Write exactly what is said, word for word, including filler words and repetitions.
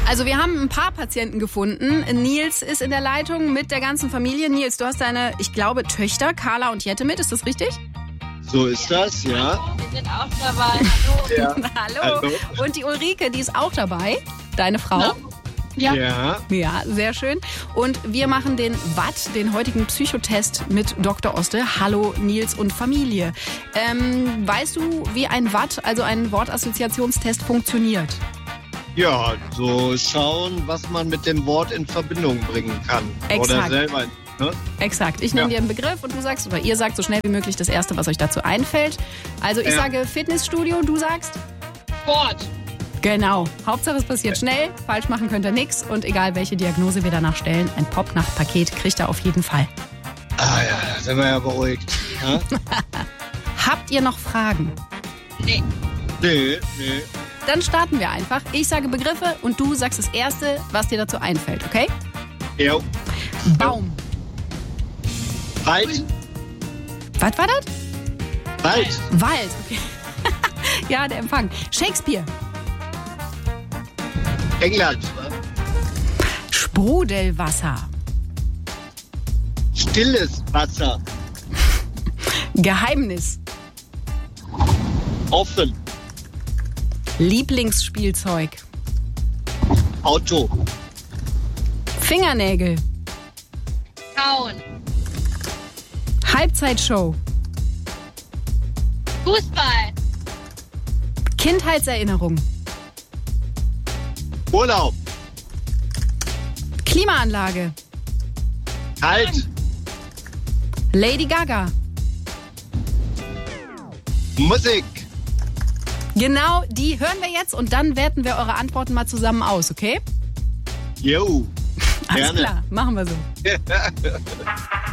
Also wir haben ein paar Patienten gefunden. Nils ist in der Leitung mit der ganzen Familie. Nils, du hast deine, ich glaube, Töchter Carla und Jette mit. Ist das richtig? So ist das, ja. Wir sind auch dabei. Hallo. Ja. Hallo. Hallo. Und die Ulrike, die ist auch dabei. Deine Frau. Ja. Ja. Ja, sehr schön. Und wir machen den W A T, den heutigen Psychotest mit Doktor Oste. Hallo Nils und Familie. Ähm, weißt du, wie ein W A T, also ein Wortassoziationstest, funktioniert? Ja, so schauen, was man mit dem Wort in Verbindung bringen kann. Exakt. Oder selber. Ne? Exakt. Ich nenne Ja. dir einen Begriff und du sagst, oder ihr sagt so schnell wie möglich das Erste, was euch dazu einfällt. Also ich Ja. sage Fitnessstudio, du sagst? Sport. Genau. Hauptsache es passiert schnell, falsch machen könnt ihr nichts und egal welche Diagnose wir danach stellen, ein Popnacht-Paket kriegt ihr auf jeden Fall. Ah ja, da sind wir ja beruhigt. Ja? Habt ihr noch Fragen? Nee. Nee, nee. Dann starten wir einfach. Ich sage Begriffe und du sagst das Erste, was dir dazu einfällt, okay? Ja. Baum. Wald. Was war das? Wald. Wald. Okay. Ja, der Empfang. Shakespeare. England. Sprudelwasser. Stilles Wasser. Geheimnis. Offen. Lieblingsspielzeug. Auto. Fingernägel. Kauen. Halbzeitshow. Fußball. Kindheitserinnerung. Urlaub. Klimaanlage. Kalt. Lady Gaga. Musik. Genau, die hören wir jetzt und dann werten wir eure Antworten mal zusammen aus, okay? Jo. Alles Gerne. klar, machen wir so.